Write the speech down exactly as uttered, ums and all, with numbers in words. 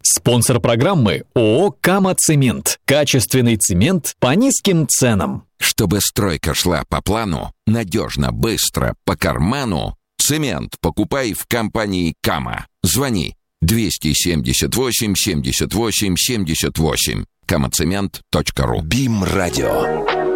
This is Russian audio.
Спонсор программы ООО «Кама Цемент». Качественный цемент по низким ценам. Чтобы стройка шла по плану, надежно, быстро, по карману, цемент покупай в компании «Кама». Звони двести семьдесят восемь семьдесят восемь семьдесят восемь. камацемент точка ру. БИМ радио.